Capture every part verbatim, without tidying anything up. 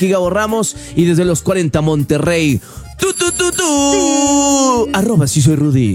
aquí Gabo Ramos y desde los cuarenta Monterrey. ¡Tú, tú, tú, tú! Sí. Arroba sí soy Rudy.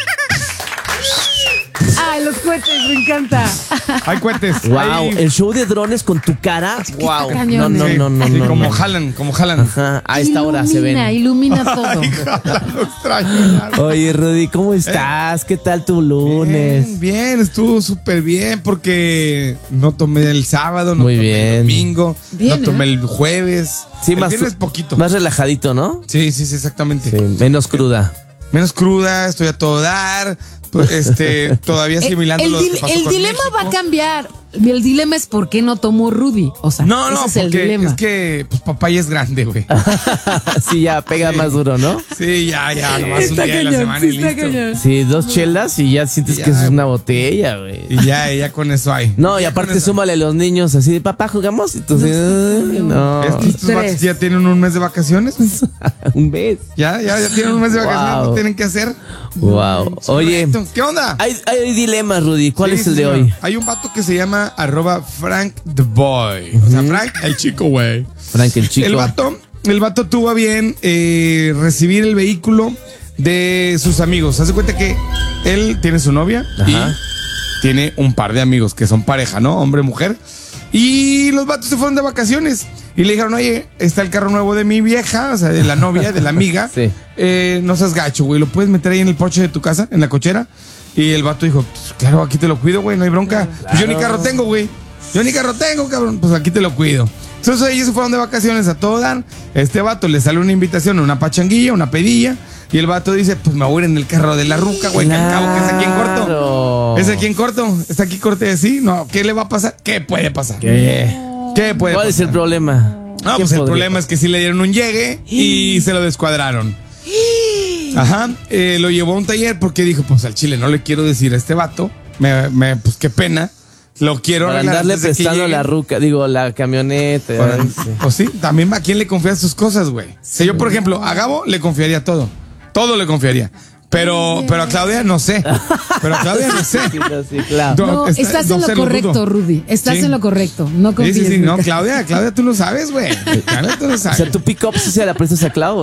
Ay, los cohetes, me encanta. Hay cohetes. Wow, hay... el show de drones con tu cara. Es que Wow. está No, no, Sí, no, no, sí, no. como no. jalan, como jalan. Ajá, a esta hora se ven. Ilumina, ilumina todo. Ay, jalan, lo extraño. Oye, Rudy, ¿cómo estás? ¿Qué tal tu lunes? Bien, bien, estuvo súper bien porque no tomé el sábado, no Muy tomé bien. el domingo, Bien, no tomé ¿eh? el jueves. Sí, el más, viernes poquito. más relajadito, ¿no? Sí, sí, sí, exactamente. Sí, menos cruda. Menos cruda, estoy a todo dar, pues, este, todavía asimilando el, lo que dile- pasó el con dilema México. va a cambiar. El dilema es por qué no tomó Rudy. O sea, No, no, ese es el porque dilema. es que pues papá ya es grande, güey. Sí, ya pega Sí. más duro, ¿no? Sí, ya, ya, nomás un Está día de la cañón, semana sí y está listo. cañón. Sí, dos chelas y ya sientes Ya. que eso es una botella, güey. Y ya, ya con eso hay. No, y Ya aparte con eso. súmale a los niños así de papá, jugamos. Entonces, ay, no. Es que estos vatos ya tienen un mes de vacaciones. Un mes. Ya, ya, ya tienen un mes de vacaciones, Wow. no tienen que hacer. Wow. Oye, Correcto. ¿Qué onda? hay, hay dilemas, Rudy. ¿Cuál Sí, es el sí, de señor. hoy? Hay un vato que se llama arroba Frank the Boy. O sea, Frank el chico, güey. Frank, el chico. El vato, el vato tuvo a bien eh, recibir el vehículo de sus amigos. Hace cuenta que él tiene su novia Ajá. y tiene un par de amigos que son pareja, ¿no? Hombre, mujer. Y los vatos se fueron de vacaciones. Y le dijeron, oye, está el carro nuevo de mi vieja, o sea, de la novia, de la amiga. Sí. Eh, no seas gacho, güey. ¿Lo puedes meter ahí en el porche de tu casa, en la cochera? Y el vato dijo, pues, claro, aquí te lo cuido, güey, no hay bronca. Pues yo ni carro tengo, güey. Yo ni carro tengo, cabrón. Pues aquí te lo cuido. Entonces ellos se fueron de vacaciones a todo dar. Este vato le sale una invitación, una pachanguilla, una pedilla. Y el vato dice, pues me voy a ir en el carro de la ruca, güey, que al cabo que es aquí en corto. Claro. Es aquí en corto. Está aquí corte así. No, ¿qué le va a pasar? ¿Qué puede pasar? ¿Qué? ¿Qué puede ¿Cuál pasar? es el problema? No, ¿Qué pues el podría problema es que sí le dieron un llegue y se lo descuadraron. Ajá, eh, lo llevó a un taller porque dijo, pues al chile no le quiero decir a este vato, me, me, pues qué pena, lo quiero Para arreglar andarle antes de que prestando llegue. la ruca, digo, la camioneta. Para- ay, sí. Pues sí, también a quién le confías tus cosas, güey. Si yo, por ejemplo, a Gabo le confiaría todo, todo le confiaría. Pero, pero a Claudia no sé. Pero a Claudia no sé. Sí, no, sí, claro. No, No, está- estás no en lo sé, lo correcto, dudo. Rudy. Estás Sí. en lo correcto. No Sí, confíes sí, sí, no, nunca. Claudia, Claudia, tú lo sabes, güey. Claudia, tú lo O sabes. sea, tu pick-up sí se la prestas a Clau.